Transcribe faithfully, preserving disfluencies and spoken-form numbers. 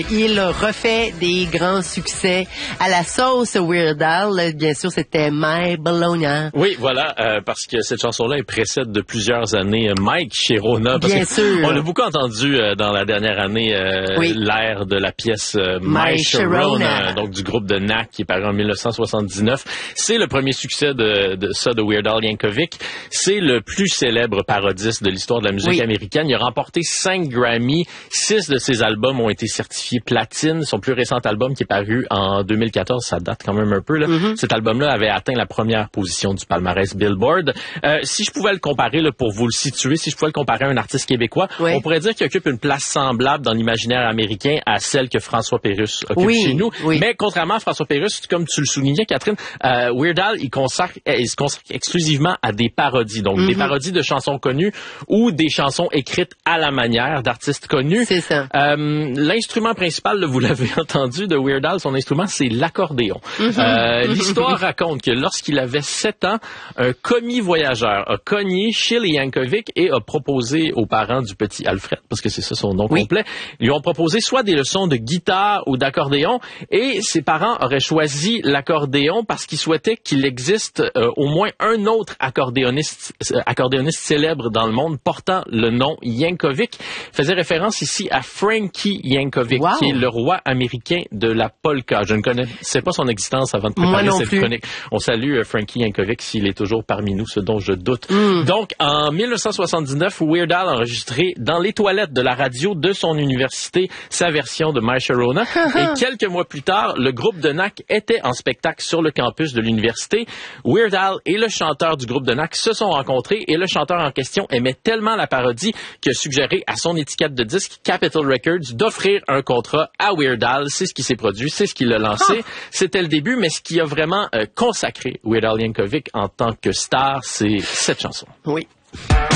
Il refait des grands succès à la sauce Weird Al. Bien sûr, c'était My Bologna. Oui, voilà, euh, parce que cette chanson-là elle précède de plusieurs années Mike Sharona. Parce Bien que sûr. On l'a beaucoup entendu euh, dans la dernière année euh, oui. l'ère de la pièce euh, My, My Sharona, Sharona, donc du groupe de N A C qui est paru en dix-neuf cent soixante-dix-neuf. C'est le premier succès de, de ça de Weird Al Yankovic. C'est le plus célèbre parodiste de l'histoire de la musique oui. américaine. Il a remporté cinq Grammy. Six de ses albums ont été certifiés platine. Son plus récent album qui est paru en deux mille quatorze, ça date quand même un peu. Là. Mm-hmm. Cet album-là avait atteint la première position du palmarès Billboard. Euh, si je pouvais le comparer, là, pour vous le situer, si je pouvais le comparer à un artiste québécois, oui. on pourrait dire qu'il occupe une place semblable dans l'imaginaire américain à celle que François Pérusse occupe oui, chez nous. Oui. Mais contrairement à François Pérusse, comme tu le soulignais, Catherine, euh, Weird Al, il, consacre, il se consacre exclusivement à des parodies. Donc, mm-hmm. des parodies de chansons connues ou des chansons écrites à la manière d'artistes connus. C'est ça. Euh, l'instrument principal, là, vous l'avez entendu, de Weird Al, son instrument, c'est l'accordéon. Mm-hmm. Euh, l'histoire raconte que lorsqu'il avait sept ans, un commis voyageur a cogné chez les Yankovic et a proposé aux parents du petit Alfred, parce que c'est ça son nom oui. complet, ils lui ont proposé soit des leçons de guitare ou d'accordéon, et ses parents auraient choisi l'accordéon parce qu'ils souhaitaient qu'il existe euh, au moins un autre accordéoniste, euh, accordéoniste célèbre dans le monde portant le nom Yankovic. Il faisait référence ici à Frankie Yankovic, wow. qui est le roi américain de la polka. Je ne connaissais pas son existence avant de préparer cette plus. chronique. On salue euh, Frankie Yankovic s'il est toujours parmi nous, ce dont je doute. Mm. Donc, en dix-neuf cent soixante-dix-neuf, Weird Al a enregistré dans les toilettes de la radio de son université sa version de My Sharona. Et quelques mois plus tard, le groupe de N A C était en spectacle sur le campus de l'université. Weird Al et le chanteur du groupe de N A C se sont rencontrés et le chanteur en question aimait tellement la parodie qu'il a suggéré à son étiquette de disque Capitol Records d'offrir un contrat à Weird Al. C'est ce qui s'est produit, c'est ce qui l'a lancé. Ah. C'était le début, mais ce qui a vraiment euh, consacré Weird Al Yankovic en tant que star, c'est cette chanson. Oui.